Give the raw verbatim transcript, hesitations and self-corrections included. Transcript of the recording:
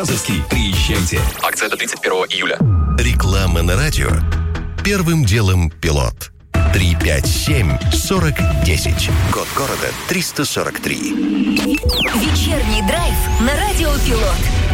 Азовский. Приезжайте. Акция до тридцать первого июля. Реклама на радио. Первым делом пилот. три пять семь сорок десять. Код города триста сорок три. Вечерний драйв на радио Пилот.